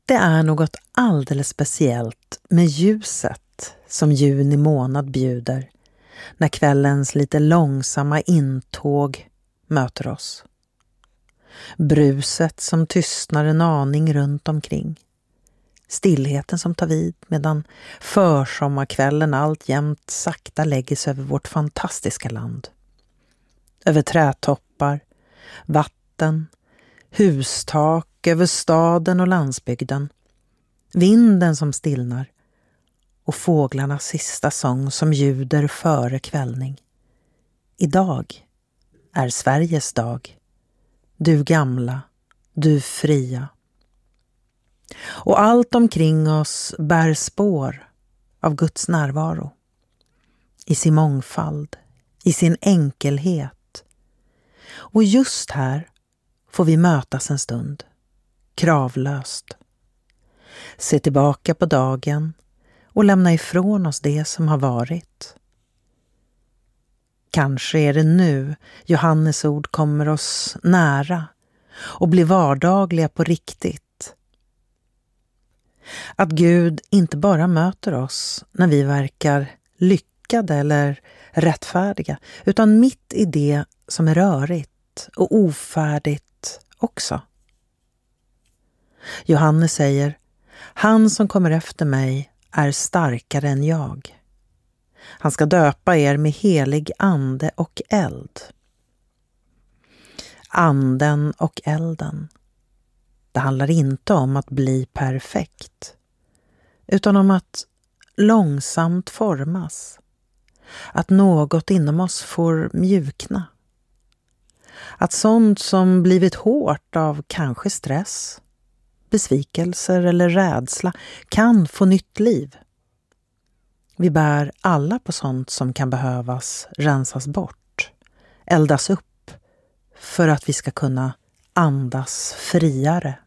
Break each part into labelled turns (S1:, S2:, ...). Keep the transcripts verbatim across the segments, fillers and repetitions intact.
S1: Det är något alldeles speciellt med ljuset som juni månad bjuder när kvällens lite långsamma intåg möter oss. Bruset som tystnar en aning runt omkring. Stillheten som tar vid medan försommarkvällen alltjämt sakta lägger sig över vårt fantastiska land. Över trädtoppar, vatten, hustak, över staden och landsbygden. Vinden som stillnar och fåglarnas sista sång som ljuder före kvällning. Idag är Sveriges dag. Du gamla, du fria. Och allt omkring oss bär spår av Guds närvaro. I sin mångfald, i sin enkelhet. Och just här får vi mötas en stund, kravlöst. Se tillbaka på dagen och lämna ifrån oss det som har varit. Kanske är det nu Johannes ord kommer oss nära och blir vardagliga på riktigt. Att Gud inte bara möter oss när vi verkar lyckade eller rättfärdiga, utan mitt i det som är rörigt och ofärdigt också. Johannes säger, han som kommer efter mig är starkare än jag. Han ska döpa er med helig ande och eld. Anden och elden. Det handlar inte om att bli perfekt, utan om att långsamt formas. Att något inom oss får mjukna. Att sånt som blivit hårt av kanske stress, besvikelser eller rädsla kan få nytt liv. Vi bär alla på sånt som kan behövas rensas bort, eldas upp för att vi ska kunna andas friare.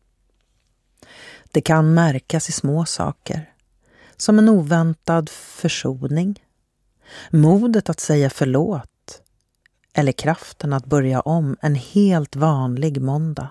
S1: Det kan märkas i små saker, som en oväntad försoning, modet att säga förlåt eller kraften att börja om en helt vanlig måndag.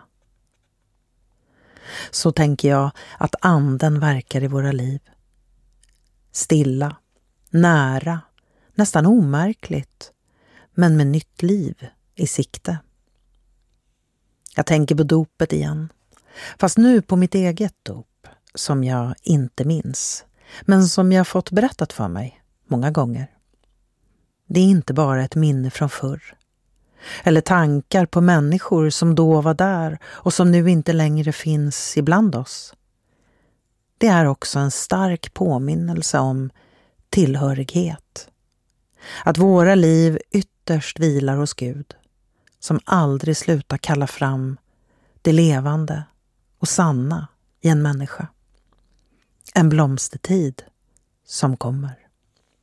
S1: Så tänker jag att anden verkar i våra liv. Stilla, nära, nästan omärkligt, men med nytt liv i sikte. Jag tänker på dopet igen, fast nu på mitt eget dop, som jag inte minns, men som jag fått berättat för mig många gånger. Det är inte bara ett minne från förr, eller tankar på människor som då var där och som nu inte längre finns ibland oss. Det är också en stark påminnelse om tillhörighet. Att våra liv ytterst vilar hos Gud, som aldrig slutar kalla fram det levande och sanna i en människa. En blomstertid som kommer.